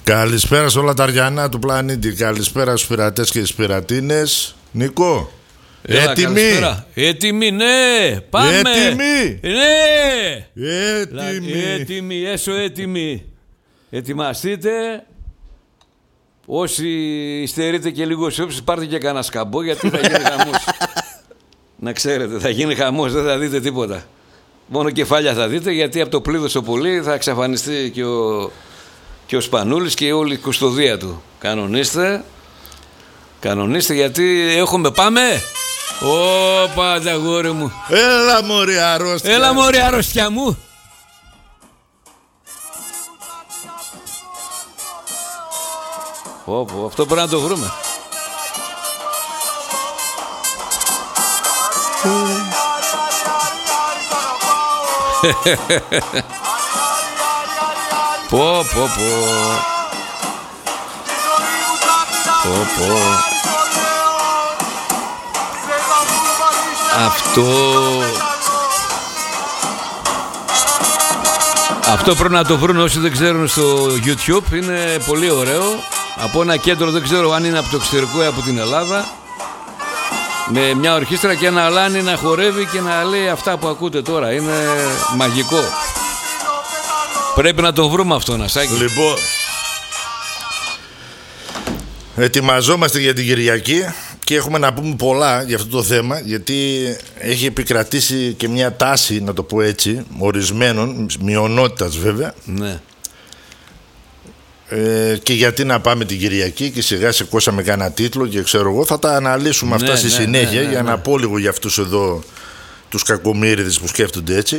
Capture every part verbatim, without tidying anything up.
Καλησπέρα σε όλα τα αριανά του πλανήτη. Καλησπέρα στους πειρατές και τις πειρατίνες. Νίκο, Έλα, έτοιμοι? καλησπέρα. Έτοιμοι, ναι. Πάμε. Έτοιμοι. Ναι. Έτοιμοι. Έτοιμοι, έσω έτοιμοι. Ετοιμαστείτε. Όσοι υστερείτε και λίγο σιώψη, πάρτε και κανένα σκαμπό, γιατί θα γίνει χαμός. Να ξέρετε, θα γίνει χαμός, δεν θα δείτε τίποτα. Μόνο κεφάλια θα δείτε, γιατί από το πλήθος το πολύ θα εξαφανιστεί και ο, και ο Σπανούλης και όλη η κουστοδία του. Κανονίστε. Κανονίστε, γιατί έχουμε, πάμε. Ωπα, τα γόρι μου. Έλα μωρή αρρώστια. Έλα μωρή αρρώστια μου. Ωπα, αυτό πρέπει να το βρούμε. Πω πω πω. Πω πω. Αυτό Αυτό πρέπει να το βρουν όσοι δεν ξέρουν στο YouTube. Είναι πολύ ωραίο. Από ένα κέντρο, δεν ξέρω αν είναι από το εξωτερικό ή από την Ελλάδα, με μια ορχήστρα και ένα αλάνι να χορεύει και να λέει αυτά που ακούτε τώρα. Είναι μαγικό. Πρέπει να το βρούμε αυτό, Νασάκη. Λοιπόν, ετοιμαζόμαστε για την Κυριακή και έχουμε να πούμε πολλά για αυτό το θέμα, γιατί έχει επικρατήσει και μια τάση, να το πω έτσι, ορισμένων, μειονότητας βέβαια. Ναι. Ε, και γιατί να πάμε την Κυριακή και σιγά σηκώσαμε κανένα τίτλο και ξέρω εγώ, θα τα αναλύσουμε αυτά ναι, στη ναι, συνέχεια, ναι, ναι, για ναι. να πω λίγο για αυτούς εδώ τους κακομοίριδες που σκέφτονται έτσι.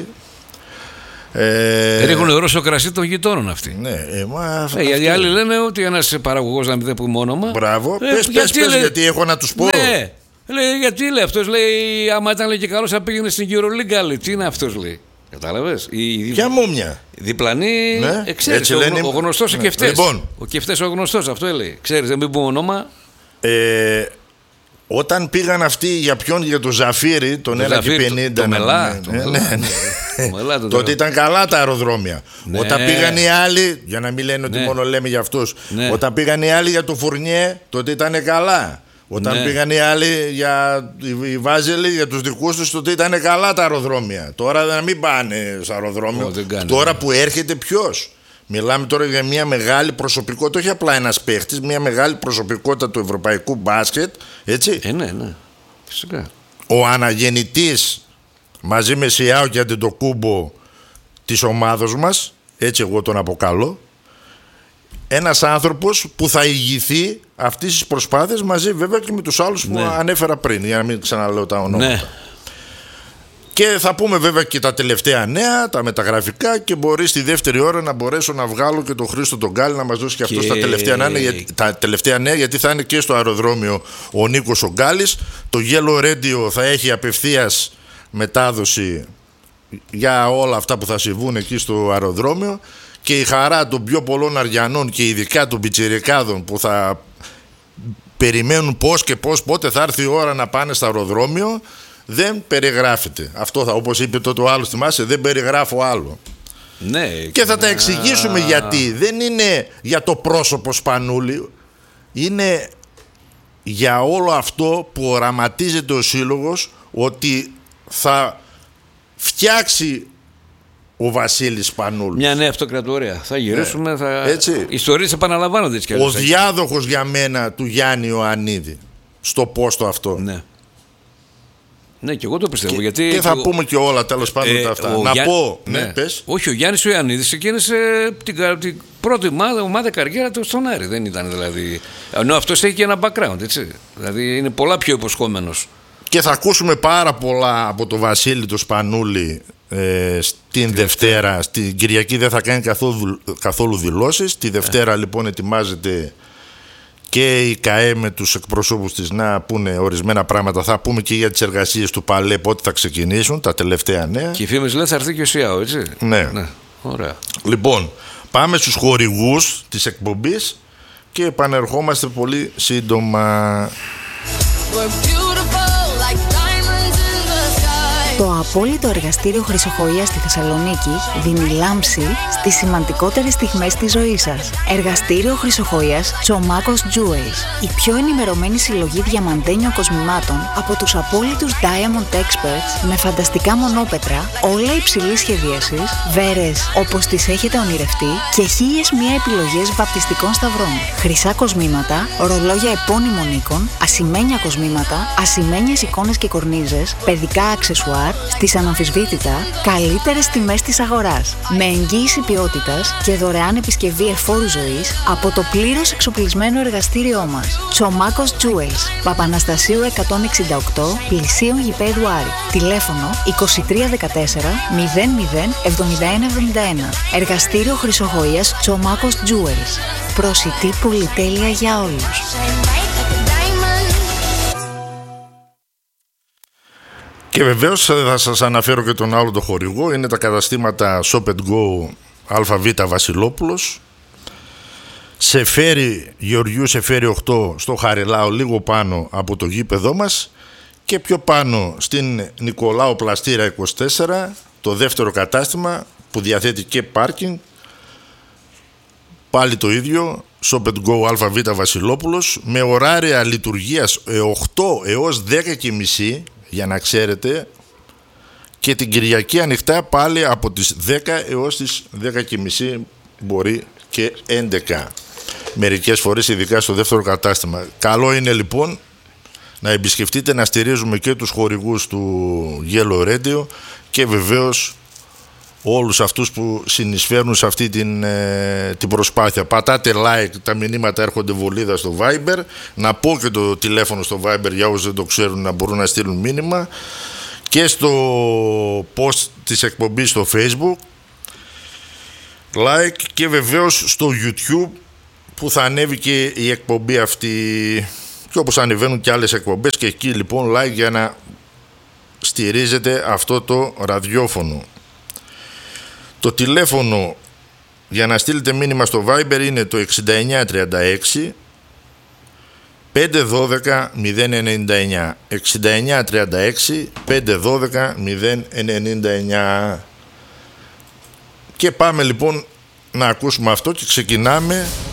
Ε, Ρίχνουν νερό στο κρασί των γειτόνων αυτοί. Ναι, ε, μα, Ε, γιατί οι άλλοι λένε ότι ένας παραγωγός, να μην πούμε όνομα. Μπράβο, Ε, πες, πες, πες, λέει, γιατί έχω να τους πω. Ναι, λέει, γιατί λέει αυτός, λέει, άμα ήταν λέει, και καλός θα πήγαινε στην EuroLeague, λέει, τι είναι αυτός, λέει. Κατάλαβες. Η, Ποια μούμια. διπλανή, Ναι, ε, ξέρεις, έτσι ο, λένε. ο γνωστός Ναι. ο Κεφτές. Λοιπόν. Ο Κεφτές ο γνωστός, αυτό λέει. Ξέρεις, δεν μην πούμε όνομα. Ε, όταν πήγαν αυτοί για ποιον, για το Ζαφύρι, τον Το ένα Ζαφύρι, και το- πενήντα. το Μελά, ναι, το ναι, Μελά, ναι, ναι. ναι. Το Μελά, το Τότε ήταν καλά τα αεροδρόμια. Ναι. Όταν πήγαν οι άλλοι, για να μην λένε ότι Ναι. μόνο λέμε για αυτούς, Ναι. όταν πήγαν οι άλλοι για το Φουρνιέ, τότε ήταν καλά. Όταν Ναι. πήγαν οι άλλοι για οι Βάζελοι, για τους δικούς τους, τότε ήταν καλά τα αεροδρόμια. Τώρα να μην πάνε στο αεροδρόμιο. Ω, δεν κάνει, τώρα ναι. που έρχεται ποιος. Μιλάμε τώρα για μια μεγάλη προσωπικότητα, όχι απλά ένας παίχτης, μια μεγάλη προσωπικότητα του ευρωπαϊκού μπάσκετ, έτσι. Ε, ναι, ναι. Φυσικά. Ο αναγεννητής μαζί με Σιάο και Αντετοκούμπο της ομάδος μας, έτσι εγώ τον αποκαλώ, ένας άνθρωπος που θα ηγηθεί αυτής της προσπάθειας μαζί βέβαια και με τους άλλους που Ναι. ανέφερα πριν, για να μην ξαναλέω τα ονόματα. Ναι. Και θα πούμε βέβαια και τα τελευταία νέα, τα μεταγραφικά, και μπορεί στη δεύτερη ώρα να μπορέσω να βγάλω και τον Χρήστο τον Γκάλη να μας δώσει και αυτός Και- τα τελευταία νέα, γιατί, τα τελευταία νέα, γιατί θα είναι και στο αεροδρόμιο ο Νίκος ο Γκάλης. Το Yellow Radio θα έχει απευθείας μετάδοση για όλα αυτά που θα συμβούν εκεί στο αεροδρόμιο, και η χαρά των πιο πολλών Αριανών και ειδικά των πιτσιρικάδων που θα περιμένουν πώς και πώς, πότε θα έρθει η ώρα να πάνε στο αεροδρόμιο, δεν περιγράφεται. Αυτό θα, όπως είπε τότε ο άλλος, θυμάσαι, δεν περιγράφω άλλο. Ναι. Και θα τα εξηγήσουμε γιατί. Δεν είναι για το πρόσωπο Σπανούλη, είναι για όλο αυτό που οραματίζεται ο σύλλογος, ότι θα φτιάξει ο Βασίλης Σπανούλης. Μια νέα αυτοκρατορία. Θα γυρίσουμε. Ναι. Θα... Έτσι. Οι ιστορίες επαναλαμβάνονται έτσι κι Ο αλλιώς. διάδοχος για μένα του Γιάννη Ιωαννίδη στο πόστο αυτό. Ναι. Ναι, και εγώ το πιστεύω. Και, γιατί και θα το- πούμε και όλα τέλος πάντων Ε, τα αυτά. ο Να Γιά- πω, ναι, ναι. πες. Όχι, ο Γιάννης ο Ιωαννίδης ξεκίνησε την, κα- την πρώτη ομάδα, ομάδα καριέρα του στον Άρη. Δεν ήταν δηλαδή. Ενώ αυτός έχει και ένα background, έτσι. Δηλαδή είναι πολλά πιο υποσχόμενος. Και θα ακούσουμε πάρα πολλά από τον Βασίλη το Σπανούλη ε, στην Δευτέρα. Στην Κυριακή δεν θα κάνει καθόλου, καθόλου δηλώσεις. Τη Δευτέρα λοιπόν ετοιμάζεται και η ΚΑΕ με τους εκπροσώπους της να πούνε ορισμένα πράγματα. Θα πούμε και για τις εργασίες του ΠΑΛΕ, πότε θα ξεκινήσουν, τα τελευταία νέα. Και οι φήμες λένε θα έρθει και ο Σιάο, έτσι. Ναι. Ναι. Ωραία. Λοιπόν, πάμε στους χορηγούς της εκπομπής και επανερχόμαστε πολύ σύντομα. We're beautiful like diamonds in the sky. Το απόλυτο εργαστήριο Χρυσοχοΐας στη Θεσσαλονίκη δίνει λάμψη στις σημαντικότερες στιγμές της ζωής σας. Εργαστήριο Χρυσοχοΐας Τσομάκος Jewels. Η πιο ενημερωμένη συλλογή διαμαντένιων κοσμημάτων από τους απόλυτους Diamond Experts με φανταστικά μονόπετρα, όλα υψηλής σχεδίασης, βέρες όπως τις έχετε ονειρευτεί και χίλιες μία επιλογές βαπτιστικών σταυρών. Χρυσά κοσμήματα, ρολόγια επώνυμων οίκων, ασημένια κοσμήματα, ασημένιες εικόνες και κορνίζες, παιδικά αξεσουάρ στις αναμφισβήτητα καλύτερες τιμές της αγοράς. Με εγγύηση ποιότητας και δωρεάν επισκευή εφόρου ζωής από το πλήρως εξοπλισμένο εργαστήριό μας. Τσομάκος Jewels, Παπαναστασίου εκατόν εξήντα οκτώ, πλησίον γηπέδου Άρη. Τηλέφωνο είκοσι τρία δεκατέσσερα μηδέν μηδέν εβδομήντα ένα εβδομήντα ένα. Εργαστήριο Χρυσοχοΐας Τσομάκος Jewels. Προσιτή πολυτέλεια για όλους. Και βεβαίως θα σας αναφέρω και τον άλλο το χορηγό. Είναι τα καταστήματα Shop and Go ΑΒ Βασιλόπουλος. Σεφέρι Γεωργιού Σεφέρι οκτώ στο Χαριλάο, λίγο πάνω από το γήπεδό μας. Και πιο πάνω στην Νικολάου Πλαστήρα είκοσι τέσσερα, το δεύτερο κατάστημα που διαθέτει και πάρκινγκ. Πάλι το ίδιο, Shop and Go ΑΒ Βασιλόπουλος, με ωράρια λειτουργίας οκτώ έως δέκα και μισή, για να ξέρετε, και την Κυριακή ανοιχτά πάλι από τις δέκα έως τις δέκα και μισή, μπορεί και έντεκα μερικές φορές, ειδικά στο δεύτερο κατάστημα. Καλό είναι λοιπόν να επισκεφτείτε, να στηρίζουμε και τους χορηγούς του Yellow Radio και βεβαίως όλους αυτούς που συνεισφέρουν σε αυτή την, ε, την προσπάθεια. Πατάτε like, τα μηνύματα έρχονται βολίδα στο Viber. Να πω και το τηλέφωνο στο Viber για όσους δεν το ξέρουν να μπορούν να στείλουν μήνυμα. Και στο post της εκπομπής στο Facebook like, και βεβαίως στο YouTube που θα ανέβει και η εκπομπή αυτή, και όπως ανεβαίνουν και άλλες εκπομπές, και εκεί λοιπόν like για να στηρίζετε αυτό το ραδιόφωνο. Το τηλέφωνο για να στείλετε μήνυμα στο Viber είναι το εξήντα εννιά τριάντα έξι πεντακόσια δώδεκα μηδέν ενενήντα εννιά. εξήντα εννιά τριάντα έξι πεντακόσια δώδεκα μηδέν ενενήντα εννιά. Και πάμε λοιπόν να ακούσουμε αυτό και ξεκινάμε